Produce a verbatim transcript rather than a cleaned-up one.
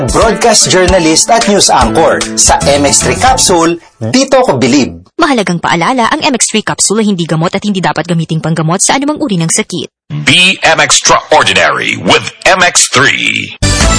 broadcast journalist at news anchor. Sa M X three Capsule, dito ko bilib. Mahalagang paalala, ang M X three Capsule ay hindi gamot at hindi dapat gamiting panggamot sa anumang uri ng sakit. Be M X Extraordinary with M X three.